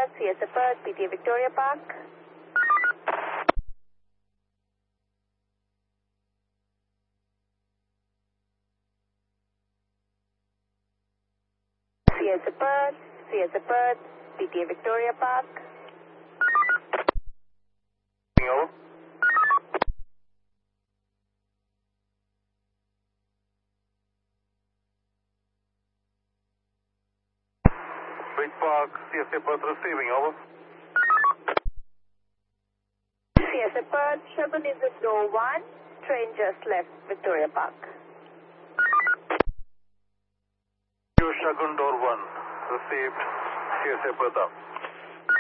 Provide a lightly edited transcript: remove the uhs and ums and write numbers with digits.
Perth, CSA Perth, PTA Victoria Park. CSA Perth, PTA Victoria Park. Over. Bridge Park, CSA Perth receiving, over. CSA Perth, Sherburne is at door 1, train just left Victoria Park. Shagun door 1, received, CSA Perth up.